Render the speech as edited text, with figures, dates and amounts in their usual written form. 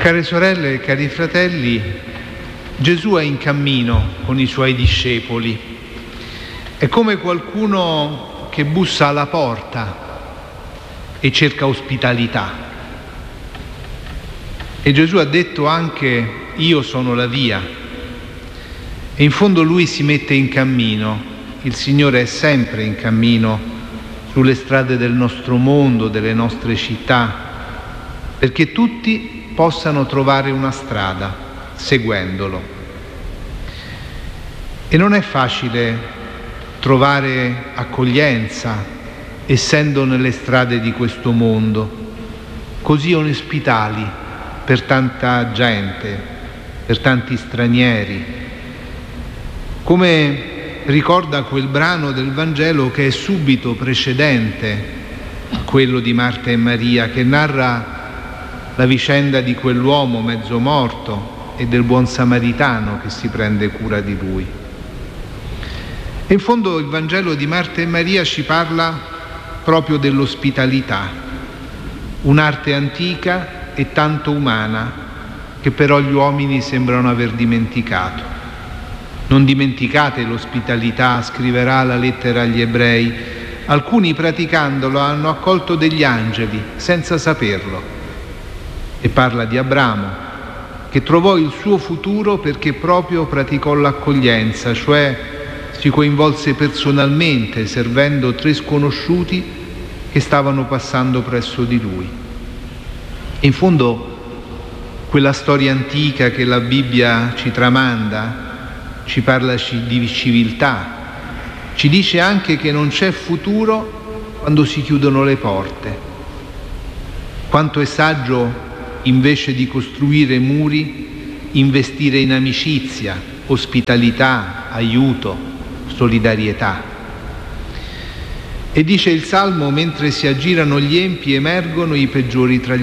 Care sorelle e cari fratelli, Gesù è in cammino con i suoi discepoli. È come qualcuno che bussa alla porta e cerca ospitalità. E Gesù ha detto anche: io sono la via. E in fondo lui si mette in cammino. Il Signore è sempre in cammino sulle strade del nostro mondo, delle nostre città, perché tutti possano trovare una strada seguendolo. E non è facile trovare accoglienza essendo nelle strade di questo mondo, così inospitali per tanta gente, per tanti stranieri. Come ricorda quel brano del Vangelo che è subito precedente a quello di Marta e Maria, che narra la vicenda di quell'uomo mezzo morto e del buon samaritano che si prende cura di lui. E in fondo il Vangelo di Marta e Maria ci parla proprio dell'ospitalità, un'arte antica e tanto umana che però gli uomini sembrano aver dimenticato. Non dimenticate l'ospitalità, scriverà la lettera agli Ebrei. Alcuni praticandolo hanno accolto degli angeli senza saperlo. E parla di Abramo, che trovò il suo futuro perché proprio praticò l'accoglienza, cioè si coinvolse personalmente servendo 3 sconosciuti che stavano passando presso di lui. E in fondo quella storia antica che la Bibbia ci tramanda ci parla di civiltà, ci dice anche che non c'è futuro quando si chiudono le porte. Quanto è saggio, invece di costruire muri, investire in amicizia, ospitalità, aiuto, solidarietà. E dice il Salmo: mentre si aggirano gli empi emergono i peggiori tra gli